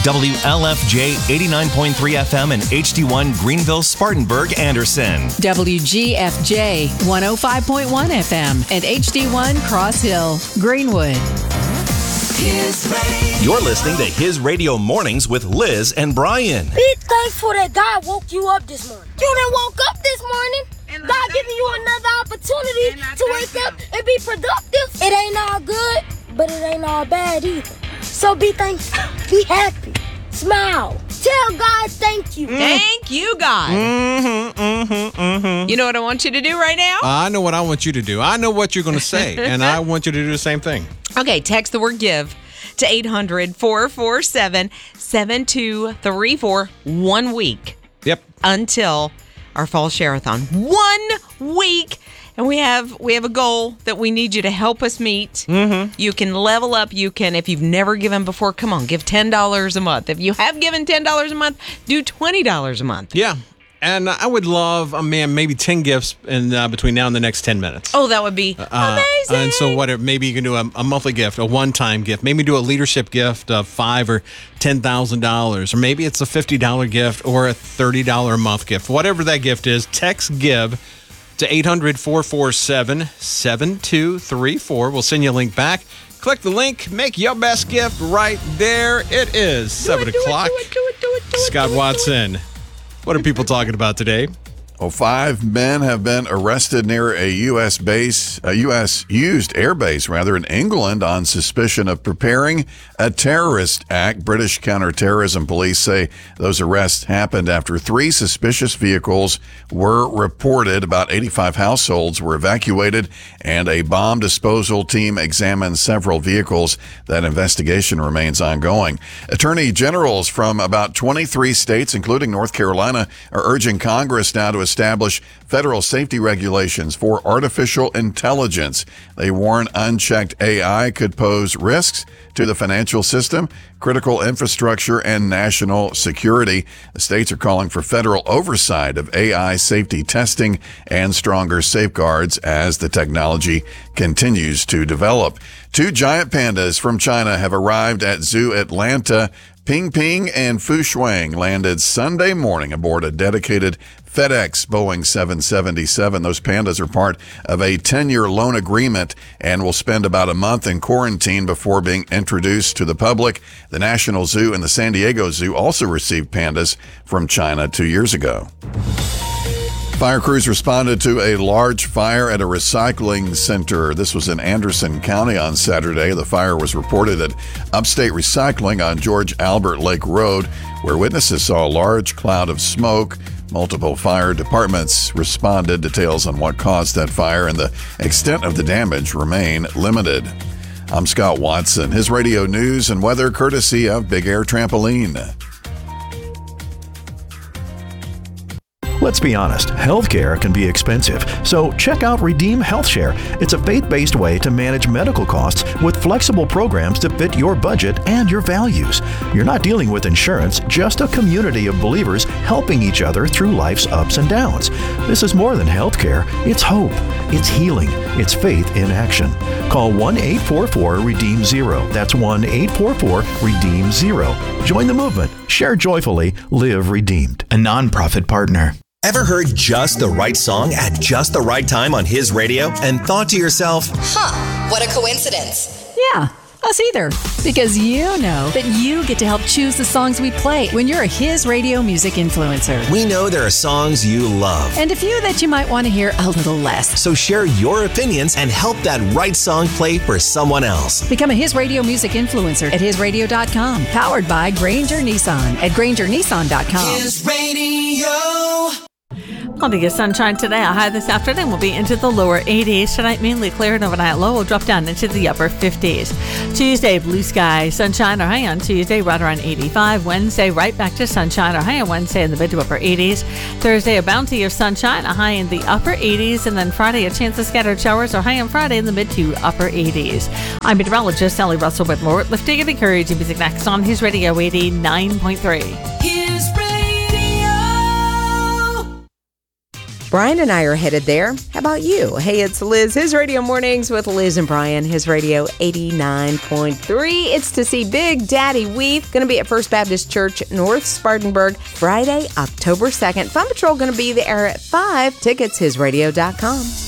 WLFJ 89.3 FM and HD1 Greenville, Spartanburg, Anderson. WGFJ 105.1 FM and HD1 Cross Hill, Greenwood. You're listening to His Radio Mornings with Liz and Brian. Be thankful that God woke you up this morning. You done woke up this morning. God giving you another opportunity to wake up and be productive. It ain't all good, but it ain't all bad either. So be thankful. Be happy. Smile. Tell God thank you. Thank you, God. You know what I want you to do right now? I know what I want you to do. I know what you're going to say, and I want you to do the same thing. Okay, text the word GIVE to 800-447-7234 1 week. Yep. Until our fall share-a-thon. 1 week. And we have a goal that we need you to help us meet. Mm-hmm. You can level up. You can, if you've never given before, come on, give $10 a month. If you have given $10 a month, do $20 a month. Yeah. And I would love, maybe 10 gifts in between now and the next 10 minutes. Oh, that would be amazing. And so maybe you can do a monthly gift, a one-time gift. Maybe do a leadership gift of $5,000 or $10,000. Or maybe it's a $50 gift or a $30 a month gift. Whatever that gift is, text GIVE to 800-447-7234. We'll send you a link back. Click the link. Make your best gift right there. It is 7 o'clock. Scott Watson. What are people talking about today? 5 men have been arrested near a U.S. used air base in England on suspicion of preparing a terrorist act. British counterterrorism police say those arrests happened after 3 suspicious vehicles were reported. About 85 households were evacuated, and a bomb disposal team examined several vehicles. That investigation remains ongoing. Attorney generals from about 23 states, including North Carolina, are urging Congress now to establish federal safety regulations for artificial intelligence. They warn unchecked AI could pose risks to the financial system, critical infrastructure, and national security. The states are calling for federal oversight of AI safety testing and stronger safeguards as the technology continues to develop. 2 giant pandas from China have arrived at Zoo Atlanta. Ping Ping and Fu Shuang landed Sunday morning aboard a dedicated FedEx Boeing 777. Those pandas are part of a 10-year loan agreement and will spend about a month in quarantine before being introduced to the public. The National Zoo and the San Diego Zoo also received pandas from China 2 years ago. Fire crews responded to a large fire at a recycling center. This was in Anderson County on Saturday. The fire was reported at Upstate Recycling on George Albert Lake Road, where witnesses saw a large cloud of smoke. Multiple fire departments responded. Details on what caused that fire and the extent of the damage remain limited. I'm Scott Watson. His radio news and weather courtesy of Big Air Trampoline. Let's be honest, healthcare can be expensive, so check out Redeem HealthShare. It's a faith-based way to manage medical costs with flexible programs to fit your budget and your values. You're not dealing with insurance, just a community of believers helping each other through life's ups and downs. This is more than healthcare. It's hope. It's healing. It's faith in action. Call 1-844-REDEEM-0. That's 1-844-REDEEM-0. Join the movement. Share joyfully. Live redeemed. A nonprofit partner. Ever heard just the right song at just the right time on His Radio and thought to yourself, what a coincidence. Yeah, us either. Because you know that you get to help choose the songs we play when you're a His Radio music influencer. we know there are songs you love. And a few that you might want to hear a little less. So share your opinions and help that right song play for someone else. Become a His Radio music influencer at hisradio.com. Powered by Granger Nissan at grangernissan.com. His Radio. Plenty of sunshine today. A high this afternoon will be into the lower 80s. Tonight, mainly clear and overnight low will drop down into the upper 50s. Tuesday, blue sky, sunshine or high on Tuesday, right around 85. Wednesday, right back to sunshine or high on Wednesday in the mid to upper 80s. Thursday, a bounty of sunshine, a high in the upper 80s. And then Friday, a chance of scattered showers or high on Friday in the mid to upper 80s. I'm meteorologist Sally Russell with more lifting and encouraging music next on His Radio 89.3. His Radio. Brian and I are headed there. How about you? Hey, it's Liz, His Radio Mornings with Liz and Brian, His Radio 89.3. It's to see Big Daddy Weave. Going to be at First Baptist Church, North Spartanburg, Friday, October 2nd. Fun Patrol going to be there at 5. Tickets, hisradio.com.